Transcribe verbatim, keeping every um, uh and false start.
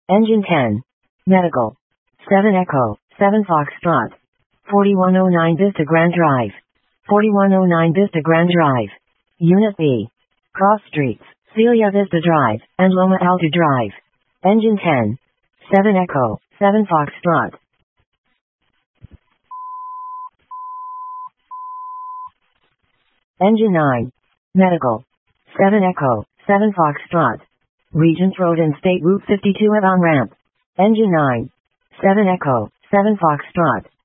Engine ten. Medical. seven Echo, seven Foxtrot. forty-one oh nine Vista Grand Drive. forty-one oh nine Vista Grand Drive. Unit B. Cross Streets, Celia Vista Drive, and Loma Alta Drive. Engine ten. seven Echo, seven Foxtrot. Engine nine. Medical. seven Echo, seven Foxtrot. Regents Road and State Route fifty-two at on-ramp. Engine nine. seven Echo, seven Foxtrot.